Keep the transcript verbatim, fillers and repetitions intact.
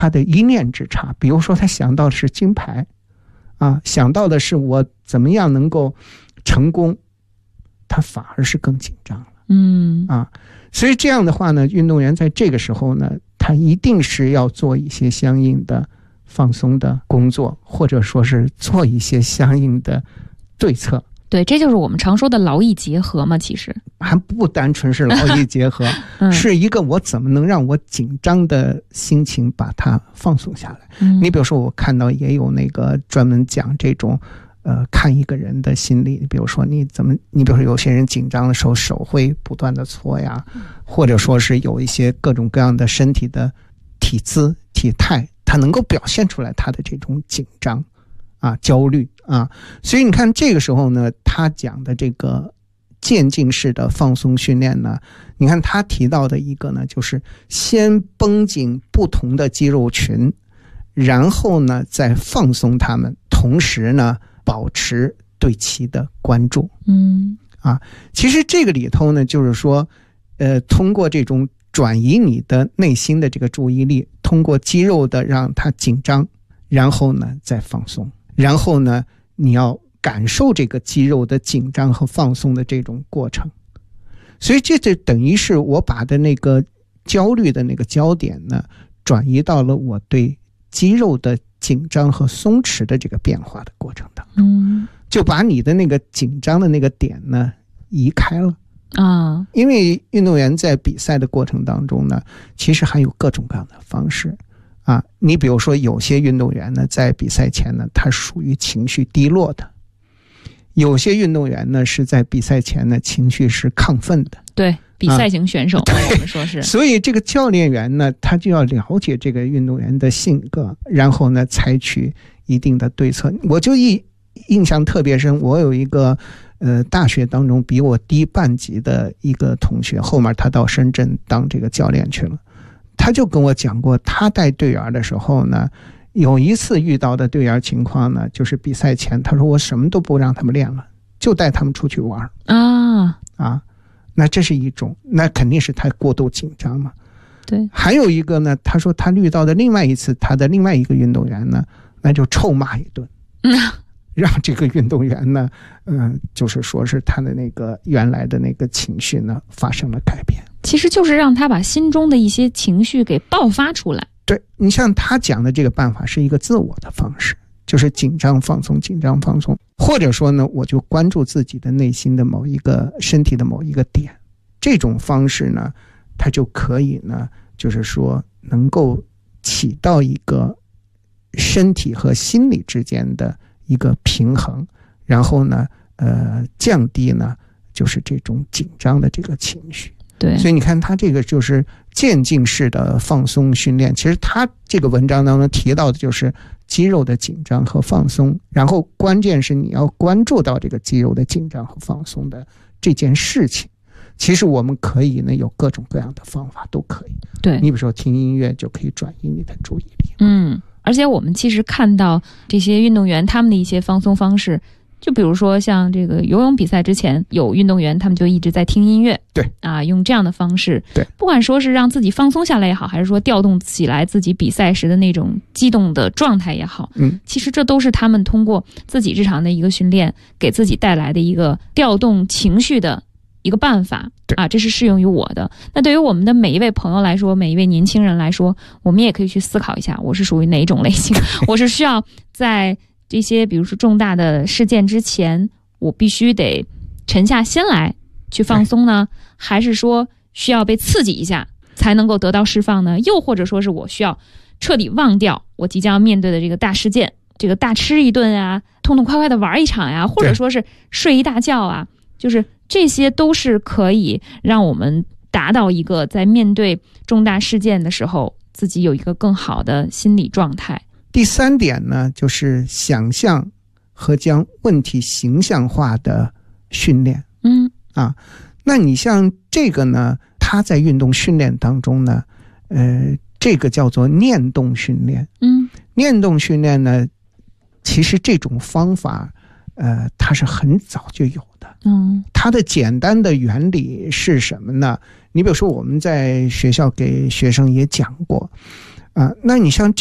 他的一念之差，比如说他想到的是金牌啊，想到的是我怎么样能够成功，他反而是更紧张了。 嗯啊，所以这样的话呢，运动员在这个时候呢，他一定是要做一些相应的放松的工作，或者说是做一些相应的对策。 对，这就是我们常说的劳逸结合嘛，其实还不单纯是劳逸结合、嗯、是一个我怎么能让我紧张的心情把它放松下来、嗯、你比如说我看到也有那个专门讲这种呃，看一个人的心理，比如说你怎么，你比如说有些人紧张的时候手会不断的搓呀，或者说是有一些各种各样的身体的体姿体态，它能够表现出来他的这种紧张啊、焦虑啊，所以你看这个时候呢，他讲的这个渐进式的放松训练呢，你看他提到的一个呢，就是先绷紧不同的肌肉群，然后呢再放松它们，同时呢保持对其的关注。 嗯啊，其实这个里头呢，就是说呃，通过这种转移你的内心的这个注意力，通过肌肉的让它紧张，然后呢再放松，然后呢你要感受这个肌肉的紧张和放松的这种过程。所以这就等于是我把的那个焦虑的那个焦点呢转移到了我对肌肉的紧张和松弛的这个变化的过程当中， 嗯， 就把你的那个紧张的那个点呢移开了啊。 因为运动员在比赛的过程当中呢，其实还有各种各样的方式啊。你比如说有些运动员呢，在比赛前呢，他属于情绪低落的；有些运动员呢，是在比赛前呢，情绪是亢奋的。 对。比赛型选手、啊、我们说是， 所以这个教练员呢，他就要了解这个运动员的性格，然后呢采取一定的对策。我就一印象特别深，我有一个呃大学当中比我低半级的一个同学，后面他到深圳当这个教练去了，他就跟我讲过，他带队员的时候呢，有一次遇到的队员情况呢，就是比赛前他说我什么都不让他们练了，就带他们出去玩啊啊。那这是一种，那肯定是他过度紧张嘛。 对， 还有一个呢，他说他遇到的另外一次，他的另外一个运动员呢，那就臭骂一顿， 嗯， 让这个运动员呢，嗯、呃，就是说是他的那个原来的那个情绪呢发生了改变。 其实就是让他把心中的一些情绪给爆发出来。 对，你像他讲的这个办法是一个自我的方式，就是紧张放松，紧张放松。或者说呢，我就关注自己的内心的某一个身体的某一个点，这种方式呢，它就可以呢，就是说能够起到一个身体和心理之间的一个平衡，然后呢，呃，降低呢，就是这种紧张的这个情绪。 对， 所以你看他这个就是渐进式的放松训练，其实他这个文章当中提到的就是肌肉的紧张和放松，然后关键是你要关注到这个肌肉的紧张和放松的这件事情。其实我们可以呢有各种各样的方法都可以。 对， 你比如说听音乐就可以转移你的注意力。 嗯，而且我们其实看到这些运动员他们的一些放松方式，就比如说像这个游泳比赛之前，有运动员他们就一直在听音乐， 对啊，用这样的方式， 对， 不管说是让自己放松下来也好，还是说调动起来自己比赛时的那种激动的状态也好， 嗯， 其实这都是他们通过自己日常的一个训练，给自己带来的一个调动情绪的一个办法啊，这是适用于我的。那对于我们的每一位朋友来说，每一位年轻人来说，我们也可以去思考一下，我是属于哪种类型？我是需要在这些比如说重大的事件之前，我必须得沉下心来去放松呢，还是说需要被刺激一下才能够得到释放呢？又或者说是我需要彻底忘掉我即将面对的这个大事件，这个大吃一顿啊，痛痛快快的玩一场呀、啊，或者说是睡一大觉啊，就是这些都是可以让我们达到一个在面对重大事件的时候自己有一个更好的心理状态。 第三点呢，就是想象和将问题形象化的训练。 嗯啊，那你像这个呢，它在运动训练当中呢，呃，这个叫做念动训练。 嗯， 念动训练呢，其实这种方法，呃，它是很早就有的。 嗯， 它的简单的原理是什么呢？你比如说我们在学校给学生也讲过。 啊，那你像